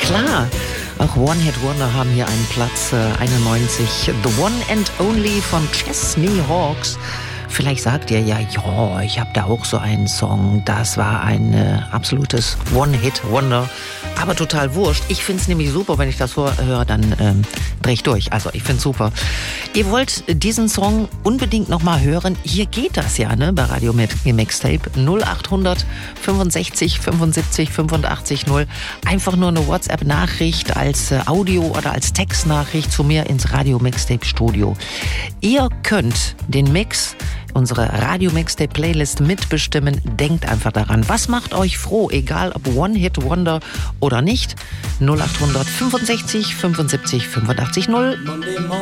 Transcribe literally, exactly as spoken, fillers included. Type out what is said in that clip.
klar. Auch One Hit Wonder haben hier einen Platz äh, einundneunzig. The One and Only von Chesney Hawkes. Vielleicht sagt ihr ja, ja, ich habe da auch so einen Song. Das war ein äh, absolutes One-Hit-Wonder. Aber total wurscht. Ich finde es nämlich super, wenn ich das höre, dann ähm, drehe ich durch. Also ich finde es super. Ihr wollt diesen Song unbedingt nochmal hören. Hier geht das ja, ne, bei Radio Mixtape. null achthundert fünfundsechzig fünfundsiebzig fünfundachtzig null. Einfach nur eine WhatsApp-Nachricht als äh, Audio- oder als Textnachricht zu mir ins Radio Mixtape Studio. Ihr könnt den Mix, unsere Radio Mixtape Playlist mitbestimmen. Denkt einfach daran, was macht euch froh, egal ob One Hit Wonder oder nicht. null achthundert fünfundsechzig fünfundsiebzig fünfundachtzig null.